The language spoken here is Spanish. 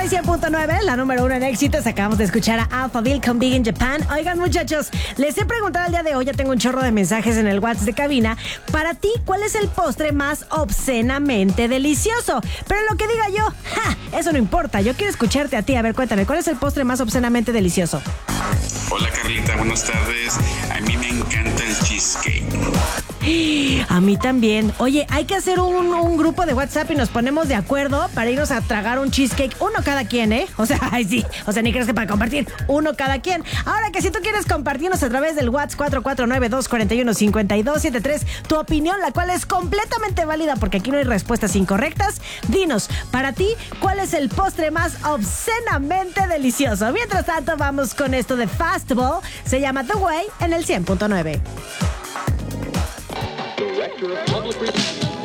Monterrey 100.9, la número 1 en éxitos. Acabamos de escuchar a Alphaville con Big in Japan. Oigan, muchachos, les he preguntado el día de hoy, ya tengo un chorro de mensajes en el WhatsApp de cabina. Para ti, ¿cuál es el postre más obscenamente delicioso? Pero lo que diga yo, eso no importa. Yo quiero escucharte a ti. A ver, cuéntame, ¿cuál es el postre más obscenamente delicioso? Hola Carlita, buenas tardes. A mí me encanta el cheesecake. A mí también. Oye, hay que hacer un grupo de WhatsApp y nos ponemos de acuerdo para irnos a tragar un cheesecake, uno cada quien, ¿eh? O sea, ay, sí. O sea, ni crees que para compartir, uno cada quien. Ahora que si tú quieres compartirnos a través del WhatsApp 449-241-5273 tu opinión, la cual es completamente válida porque aquí no hay respuestas incorrectas, dinos, para ti, ¿cuál es el postre más obscenamente delicioso? Mientras tanto, vamos con esto de Fastball. Se llama The Way en el 100.9. Director of Public Relations.